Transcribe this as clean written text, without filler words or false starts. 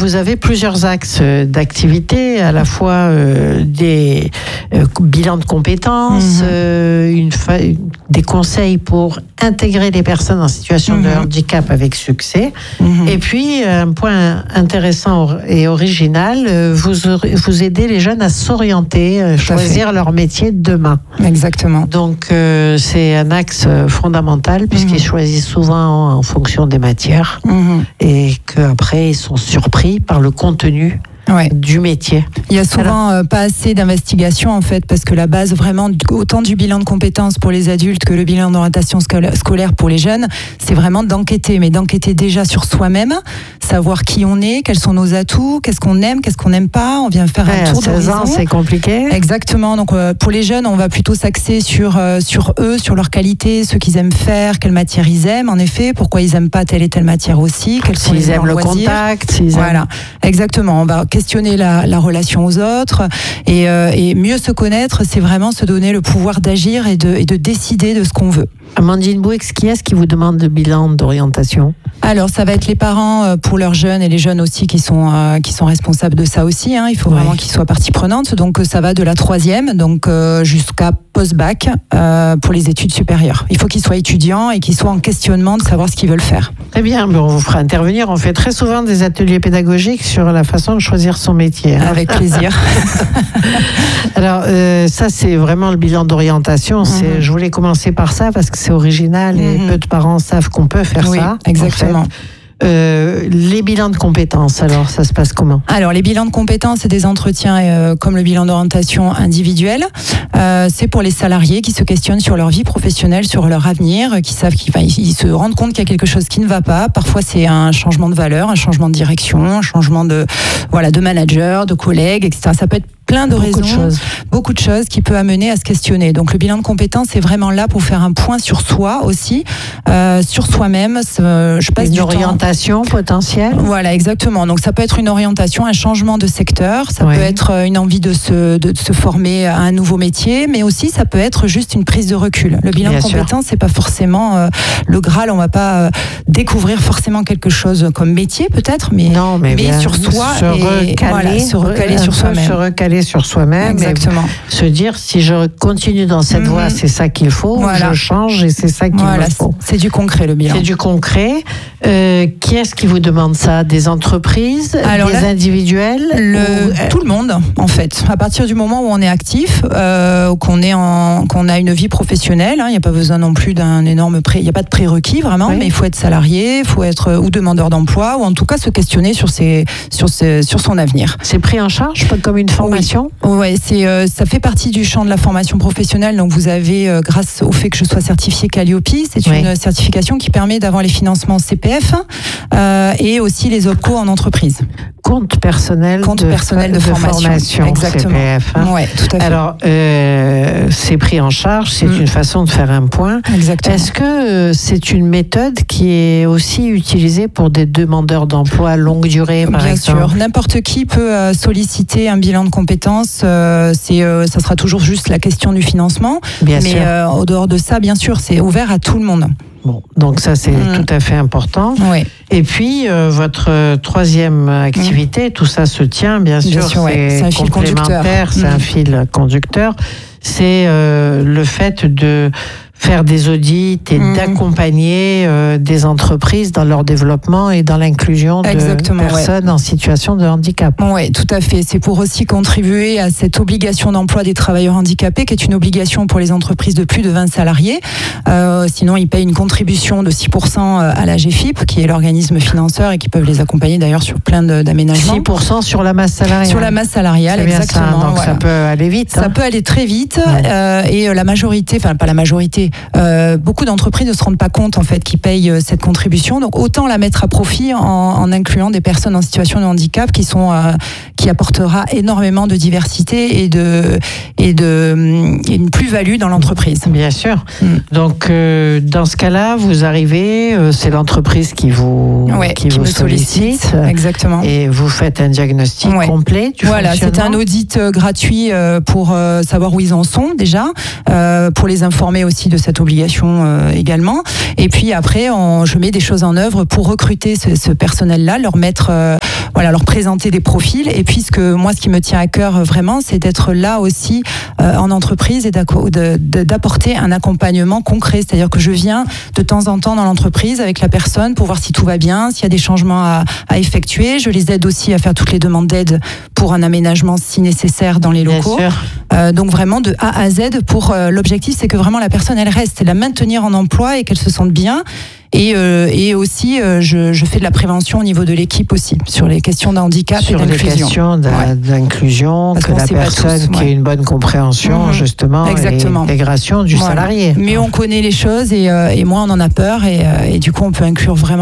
vous avez plusieurs axes d'activité, à la fois des bilans de compétences, des conseils pour intégrer les personnes en situation de handicap avec succès. Et puis, un point intéressant et original, vous aidez les jeunes à s'orienter, choisir leur métier de demain. Exactement. Donc, c'est un axe fondamental puisqu'ils choisissent souvent en fonction des matières et qu'après, ils sont surpris par le contenu du métier. Il y a souvent pas assez d'investigation en fait, parce que la base vraiment, autant du bilan de compétences pour les adultes que le bilan d'orientation scolaire pour les jeunes, c'est vraiment d'enquêter, mais d'enquêter déjà sur soi-même, savoir qui on est, quels sont nos atouts, qu'est-ce qu'on aime, qu'est-ce qu'on n'aime pas. On vient faire un tour d'horizon. 16 ans, c'est compliqué. Exactement. Donc pour les jeunes, on va plutôt s'axer sur eux, sur leurs qualités, ce qu'ils aiment faire, quelle matière ils aiment en effet, pourquoi ils aiment pas telle et telle matière aussi, quels sont les aiment le loisirs. contact, voilà, exactement. On va questionner la relation aux autres et mieux se connaître, c'est vraiment se donner le pouvoir d'agir et de décider de ce qu'on veut. Amandine Bouix, qui est-ce qui vous demande le bilan d'orientation ? Alors, ça va être les parents pour leurs jeunes et les jeunes aussi qui sont responsables de ça aussi. Il faut vraiment qu'ils soient partie prenante. Donc, ça va de la 3e donc jusqu'à post-bac pour les études supérieures. Il faut qu'ils soient étudiants et qu'ils soient en questionnement de savoir ce qu'ils veulent faire. Très bien, on vous fera intervenir. On fait très souvent des ateliers pédagogiques sur la façon de choisir son métier. Avec plaisir. Alors, ça, c'est vraiment le bilan d'orientation. Je voulais commencer par ça parce que c'est original et peu de parents savent qu'on peut faire ça. Exactement. En fait. Les bilans de compétences, alors ça se passe comment ? Alors les bilans de compétences, c'est des entretiens comme le bilan d'orientation individuel. C'est pour les salariés qui se questionnent sur leur vie professionnelle, sur leur avenir, qui savent qu'ils se rendent compte qu'il y a quelque chose qui ne va pas. Parfois c'est un changement de valeur, un changement de direction, un changement de manager, de collègues, etc. Ça peut être plein de raisons, beaucoup de choses qui peuvent amener à se questionner. Donc le bilan de compétences est vraiment là pour faire un point sur soi aussi, sur soi-même. Je passe une orientation potentielle. Voilà, exactement. Donc ça peut être une orientation, un changement de secteur, ça peut être une envie de se former à un nouveau métier, mais aussi ça peut être juste une prise de recul. Le bilan de compétences, c'est pas forcément le Graal. On va pas découvrir forcément quelque chose comme métier peut-être, mais sur soi se recaler sur soi-même. Se recaler sur soi-même. Exactement. Se dire, si je continue dans cette voie, c'est ça qu'il faut, je change et c'est ça qu'il me faut. C'est du concret, le bilan. C'est du concret. Qui est-ce qui vous demande ça ? Des entreprises, des individuels tout le monde, en fait. À partir du moment où on est actif, qu'on a une vie professionnelle, il n'y a pas besoin non plus d'un énorme il n'y a pas de prérequis vraiment, mais il faut être salarié, il faut être ou demandeur d'emploi, ou en tout cas se questionner sur son avenir. C'est pris en charge, pas comme une formation ? Oui, ça fait partie du champ de la formation professionnelle. Donc vous avez, grâce au fait que je sois certifiée Calliope, c'est une certification qui permet d'avoir les financements CPF et aussi les OPCO en entreprise. Compte personnel de formation. Exactement. CPF. Oui, tout à fait. Alors, c'est pris en charge, c'est une façon de faire un point. Exactement. Est-ce que c'est une méthode qui est aussi utilisée pour des demandeurs d'emploi longue durée, par exemple ? Bien sûr, n'importe qui peut solliciter un bilan de compétences. Ça sera toujours juste la question du financement. Mais au dehors de ça, bien sûr, c'est ouvert à tout le monde. Bon, donc ça c'est tout à fait important. Oui. Et puis votre troisième activité, tout ça se tient bien sûr, c'est un fil conducteur. C'est un fil conducteur. C'est le fait de faire des audits et d'accompagner des entreprises dans leur développement et dans l'inclusion de personnes en situation de handicap. Oui, tout à fait. C'est pour aussi contribuer à cette obligation d'emploi des travailleurs handicapés, qui est une obligation pour les entreprises de plus de 20 salariés. Sinon, ils payent une contribution de 6% à la GFIP, qui est l'organisme financeur et qui peuvent les accompagner d'ailleurs sur plein d'aménagements. 6% sur la masse salariale. Sur la masse salariale, exactement. Ça, donc ça peut aller vite. Ça peut aller très vite. Et la majorité, enfin pas la majorité, beaucoup d'entreprises ne se rendent pas compte en fait qu'ils payent cette contribution. Donc autant la mettre à profit en incluant des personnes en situation de handicap qui apportera énormément de diversité et une plus-value dans l'entreprise. Bien sûr. Donc dans ce cas-là, vous arrivez, c'est l'entreprise qui vous sollicite. Exactement. Et vous faites un diagnostic complet du fonctionnement. C'est un audit gratuit pour savoir où ils en sont déjà, pour les informer aussi de cette obligation également. Et puis après, je mets des choses en œuvre pour recruter ce personnel-là, leur mettre leur présenter des profils. Et puis, ce qui me tient à cœur vraiment, c'est d'être là aussi en entreprise et d'apporter un accompagnement concret. C'est-à-dire que je viens de temps en temps dans l'entreprise avec la personne pour voir si tout va bien, s'il y a des changements à effectuer. Je les aide aussi à faire toutes les demandes d'aide pour un aménagement si nécessaire dans les locaux. Donc vraiment de A à Z pour l'objectif, c'est que vraiment la personne elle reste, et la maintenir en emploi et qu'elle se sente bien. Et aussi, je fais de la prévention au niveau de l'équipe aussi, sur les questions de handicap et d'inclusion. Sur les questions d'inclusion, que la personne qui ait une bonne compréhension, justement, exactement. Et l'intégration du salarié. Mais on connaît les choses et moins on en a peur et du coup on peut inclure vraiment